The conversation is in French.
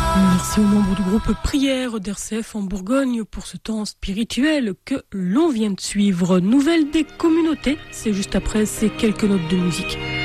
Merci aux membres du groupe Prière d'RCF en Bourgogne pour ce temps spirituel que l'on vient de suivre. Nouvelle des communautés, c'est juste après ces quelques notes de musique.